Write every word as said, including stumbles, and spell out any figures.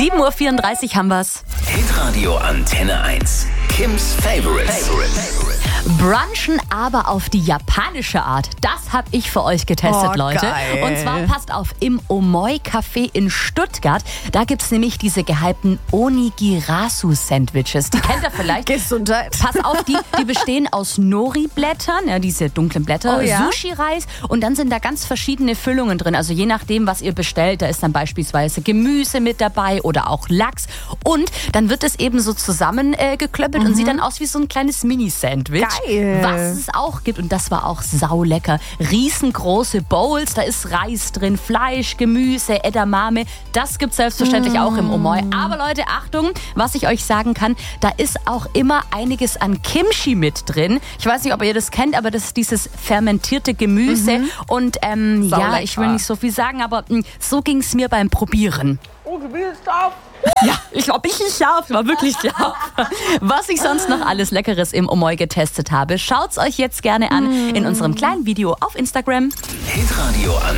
sieben Uhr vierunddreißig haben wir's. Hitradio Antenne eins. Kims Favorites. Brunchen, aber auf die japanische Art. Das habe ich für euch getestet, Oh, Leute. geil. Und zwar, passt auf, im Omoi Café in Stuttgart. Da gibt's nämlich diese gehypten Onigirasu-Sandwiches. Die kennt ihr vielleicht. Gesundheit. Pass auf, die, die bestehen aus Nori-Blättern, ja, diese dunklen Blätter, Oh ja? Sushi-Reis und dann sind da ganz verschiedene Füllungen drin. Also je nachdem, was ihr bestellt, da ist dann beispielsweise Gemüse mit dabei oder auch Lachs. Und dann wird es eben so zusammengeklöppelt äh, geklöppelt und sieht dann aus wie so ein kleines Mini-Sandwich. Geil. Was es auch gibt, und das war auch saulecker, riesengroße Bowls, da ist Reis drin, Fleisch, Gemüse, Edamame. Das gibt es selbstverständlich auch im Omoi. Aber Leute, Achtung, was ich euch sagen kann, da ist auch immer einiges an Kimchi mit drin. Ich weiß nicht, ob ihr das kennt, aber das ist dieses fermentierte Gemüse. Und ähm, ja, Saulecker. ich will nicht so viel sagen, aber mh, so ging es mir beim Probieren. Oh, Gemüse ist scharf. Ja, ich glaube, ich nicht scharf, war wirklich scharf. Was ich sonst noch alles Leckeres im Omoi getestet habe, schaut's euch jetzt gerne an in unserem kleinen Video auf Instagram. Hitradio